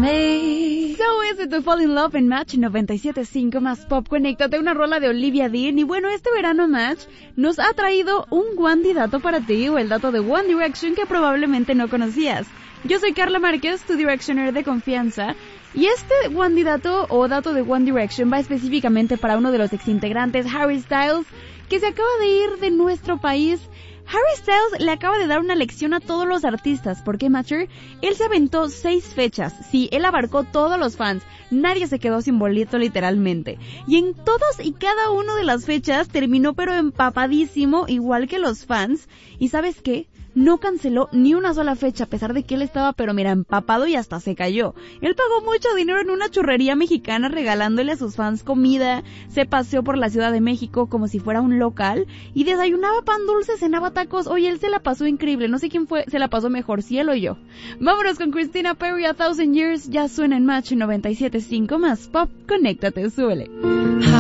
me. So is it to fall in love en Match 97.5 más pop. Conéctate, una rola de Olivia Dean. Y bueno, este verano Match nos ha traído un Wandy dato para ti, o el dato de One Direction que probablemente no conocías. Yo soy Carla Márquez, tu Directioner de confianza. Y este Wandy dato o dato de One Direction va específicamente para uno de los exintegrantes, Harry Styles, que se acaba de ir de nuestro país. Harry Styles le acaba de dar una lección a todos los artistas. ¿Por qué, Matcher? Él se aventó 6 fechas. Sí, él abarcó todos los fans. Nadie se quedó sin boleto literalmente. Y en todas y cada una de las fechas terminó pero empapadísimo, igual que los fans. ¿Y sabes qué? No canceló ni una sola fecha, a pesar de que él estaba pero mira, empapado y hasta se cayó. Él pagó mucho dinero en una churrería mexicana regalándole a sus fans comida, se paseó por la Ciudad de México como si fuera un local y desayunaba pan dulce, cenaba tacos. Oye, él se la pasó increíble, no sé quién se la pasó mejor, si él o yo. Vámonos con Christina Perri, A Thousand Years, ya suena en Match 97.5 más pop, conéctate, súbele.